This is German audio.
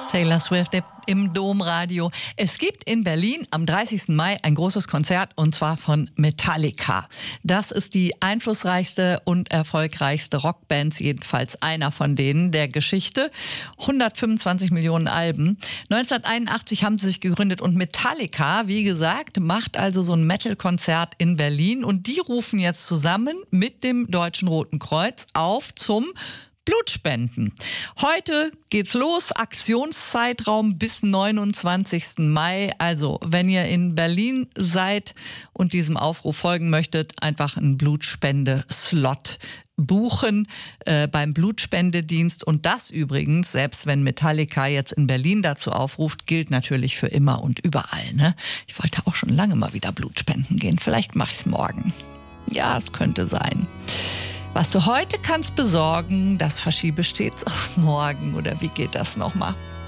Taylor Swift im Domradio. Es gibt in Berlin am 30. Mai ein großes Konzert und zwar von Metallica. Das ist die einflussreichste und erfolgreichste Rockband, jedenfalls einer von denen der Geschichte. 125 Millionen Alben. 1981 haben sie sich gegründet und Metallica, wie gesagt, macht also so ein Metal-Konzert in Berlin und die rufen jetzt zusammen mit dem Deutschen Roten Kreuz auf zum Blutspenden. Heute geht's los, Aktionszeitraum bis 29. Mai. Also, wenn ihr in Berlin seid und diesem Aufruf folgen möchtet, einfach einen Blutspende-Slot buchen beim Blutspendedienst. Und das übrigens, selbst wenn Metallica jetzt in Berlin dazu aufruft, gilt natürlich für immer und überall. Ne? Ich wollte auch schon lange mal wieder Blutspenden gehen. Vielleicht mache ich es morgen. Ja, es könnte sein. Was du heute kannst besorgen, das verschiebe stets auf morgen. Oder wie geht das nochmal?